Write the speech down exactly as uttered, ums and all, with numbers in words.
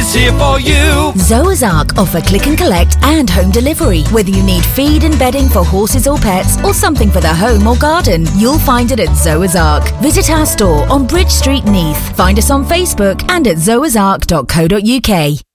is here for you. Zoa's Ark offer click and collect and home delivery. Whether you need feed and bedding for horses or pets, or something for the home or garden, you'll find it at Zoa's Ark. Visit our store on Bridge Street, Neath. Find us on Facebook and at zoas ark dot co dot uk.